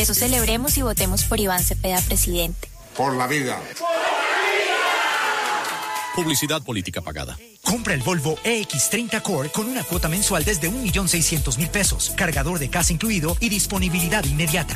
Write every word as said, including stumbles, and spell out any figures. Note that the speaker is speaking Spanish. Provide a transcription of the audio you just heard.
Eso celebremos y votemos por Iván Cepeda, presidente. Por la vida. Publicidad política pagada. Compra el Volvo E X treinta Core con una cuota mensual desde un millón seiscientos mil pesos, cargador de casa incluido y disponibilidad inmediata.